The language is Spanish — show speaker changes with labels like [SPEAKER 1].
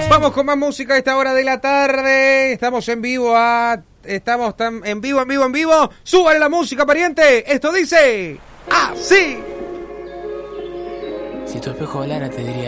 [SPEAKER 1] Vamos con más música a esta hora de la tarde. Estamos en vivo. Estamos en vivo. ¡Súbale la música, pariente! Esto dice así.
[SPEAKER 2] Si tu espejo hablara te diría